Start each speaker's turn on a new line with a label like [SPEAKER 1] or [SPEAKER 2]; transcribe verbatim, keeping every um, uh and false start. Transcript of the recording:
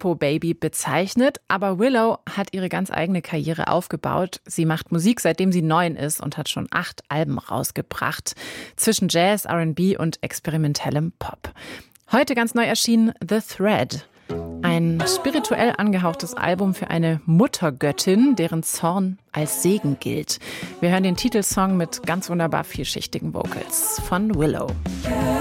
[SPEAKER 1] Nepo-Baby bezeichnet, aber Willow hat ihre ganz eigene Karriere aufgebaut. Sie macht Musik, seitdem sie neun ist und hat schon acht Alben rausgebracht. Zwischen Jazz, R and B und experimentellem Pop. Heute ganz neu erschienen The Thread. Ein spirituell angehauchtes Album für eine Muttergöttin, deren Zorn als Segen gilt. Wir hören den Titelsong mit ganz wunderbar vielschichtigen Vocals von Willow.